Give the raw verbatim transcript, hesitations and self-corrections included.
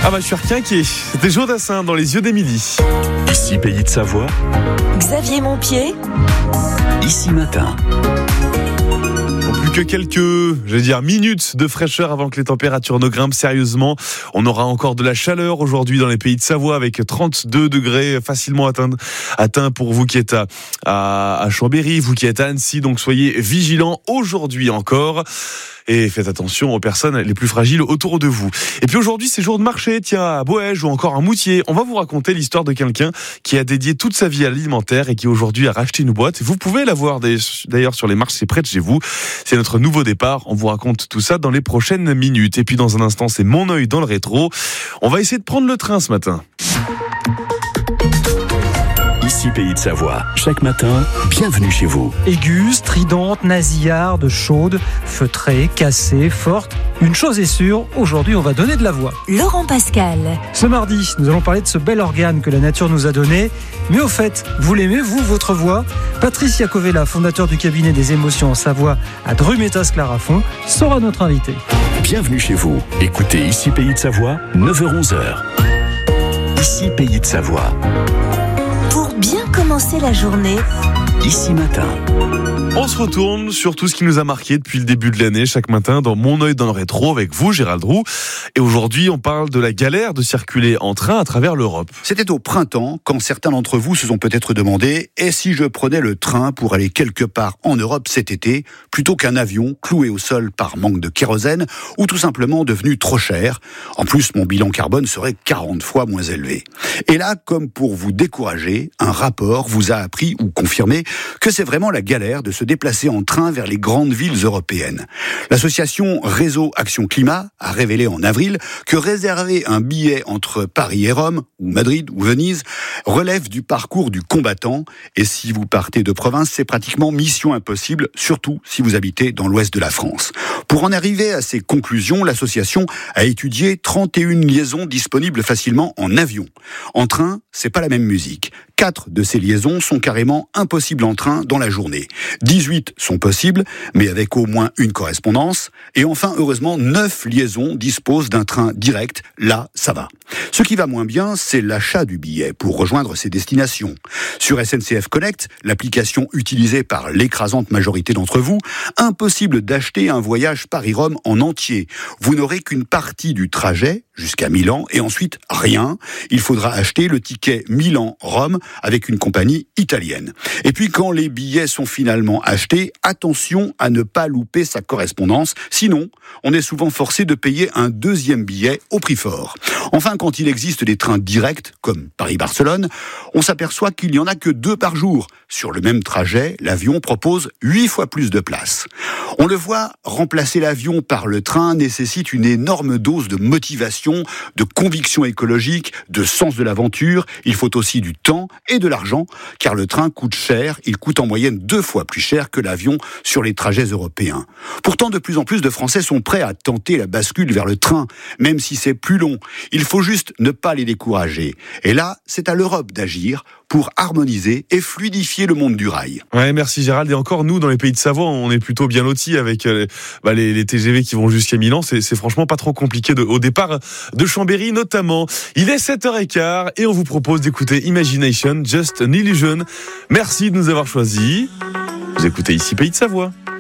Ah bah je suis requinqué. C'était Joe Dassin dans Les Yeux d'Émilie. Ici Pays de Savoie. Xavier Montpied. Ici Matin. Plus que quelques, je vais dire, minutes de fraîcheur avant que les températures ne grimpent sérieusement. On aura encore de la chaleur aujourd'hui dans les Pays de Savoie avec trente-deux degrés facilement atteints, atteints pour vous qui êtes à, à, à Chambéry, vous qui êtes à Annecy. Donc soyez vigilants aujourd'hui encore. Et faites attention aux personnes les plus fragiles autour de vous. Et puis aujourd'hui, c'est jour de marché, tiens, à Boëge ou encore à Moutier. On va vous raconter l'histoire de quelqu'un qui a dédié toute sa vie à l'alimentaire et qui aujourd'hui a racheté une boîte. Vous pouvez la voir d'ailleurs sur les marchés près de chez vous. C'est notre nouveau départ. On vous raconte tout ça dans les prochaines minutes. Et puis dans un instant, c'est Mon œil dans le rétro. On va essayer de prendre le train ce matin. Ici Pays de Savoie. Chaque matin, bienvenue chez vous. Aiguës, stridente, nasillarde, chaude, feutrée, cassée, forte. Une chose est sûre, aujourd'hui on va donner de la voix. Laurent Pascal. Ce mardi, nous allons parler de ce bel organe que la nature nous a donné. Mais au fait, vous l'aimez, vous, votre voix ? Patrice Iacovella, fondateur du cabinet des émotions en Savoie à Drumetas-Clarafond, sera notre invité. Bienvenue chez vous. Écoutez Ici Pays de Savoie, neuf heures onze. Ici Pays de Savoie. Pour bien commencer la journée. Ici Matin. On se retourne sur tout ce qui nous a marqué depuis le début de l'année, chaque matin dans Mon œil dans le rétro avec vous, Gérald Roux. Et aujourd'hui, on parle de la galère de circuler en train à travers l'Europe. C'était au printemps, quand certains d'entre vous se sont peut-être demandé « Et si je prenais le train pour aller quelque part en Europe cet été, plutôt qu'un avion cloué au sol par manque de kérosène, ou tout simplement devenu trop cher ? En plus, mon bilan carbone serait quarante fois moins élevé. » Et là, comme pour vous décourager, un rapport vous a appris ou confirmé que c'est vraiment la galère de se déplacer en train vers les grandes villes européennes. L'association Réseau Action Climat a révélé en avril que réserver un billet entre Paris et Rome, ou Madrid ou Venise, relève du parcours du combattant. Et si vous partez de province, c'est pratiquement mission impossible, surtout si vous habitez dans l'ouest de la France. Pour en arriver à ces conclusions, l'association a étudié trente et une liaisons disponibles facilement en avion. En train, c'est pas la même musique. Quatre de ces liaisons sont carrément impossibles en train dans la journée. dix-huit sont possibles, mais avec au moins une correspondance. Et enfin, heureusement, neuf liaisons disposent d'un train direct. Là, ça va. Ce qui va moins bien, c'est l'achat du billet pour rejoindre ces destinations. Sur S N C F Connect, l'application utilisée par l'écrasante majorité d'entre vous, impossible d'acheter un voyage Paris-Rome en entier. Vous n'aurez qu'une partie du trajet jusqu'à Milan et ensuite rien. Il faudra acheter le ticket Milan-Rome avec une compagnie italienne. Et puis quand les billets sont finalement achetés, attention à ne pas louper sa correspondance, sinon on est souvent forcé de payer un deuxième billet au prix fort. Enfin, quand il existe des trains directs, comme Paris-Barcelone, on s'aperçoit qu'il n'y en a que deux par jour. Sur le même trajet, l'avion propose huit fois plus de place. On le voit, remplacer l'avion par le train nécessite une énorme dose de motivation, de conviction écologique, de sens de l'aventure. Il faut aussi du temps et de l'argent, car le train coûte cher. Il coûte en moyenne deux fois plus cher que l'avion sur les trajets européens. Pourtant, de plus en plus de Français sont prêts à tenter la bascule vers le train, même si c'est plus long. Il faut juste ne pas les décourager. Et là, c'est à l'Europe d'agir pour harmoniser et fluidifier le monde du rail. Ouais, merci Gérald. Et encore, nous, dans les Pays de Savoie, on est plutôt bien lotis avec euh, bah, les, les T G V qui vont jusqu'à Milan. C'est, c'est franchement pas trop compliqué de, au départ de Chambéry notamment. Il est sept heures quinze et on vous propose d'écouter Imagination, Just an Illusion. Merci de nous avoir choisis. Vous écoutez Ici Pays de Savoie.